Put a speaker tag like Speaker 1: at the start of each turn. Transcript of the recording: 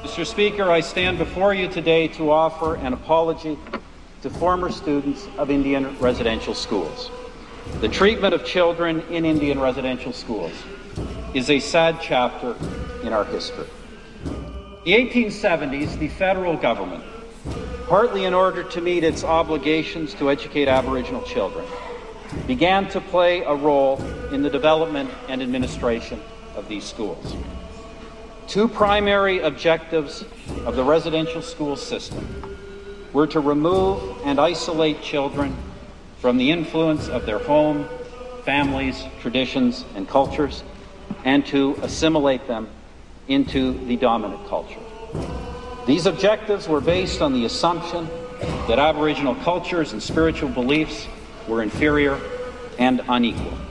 Speaker 1: Mr. Speaker, I stand before you today to offer an apology to former students of Indian residential schools. The treatment of children in Indian residential schools is a sad chapter in our history. In the 1870s, the federal government, partly in order to meet its obligations to educate Aboriginal children, began to play a role in the development and administration of these schools. Two primary objectives of the residential school system were to remove and isolate children from the influence of their home, families, traditions, and cultures, and to assimilate them into the dominant culture. These objectives were based on the assumption that Aboriginal cultures and spiritual beliefs were inferior and unequal.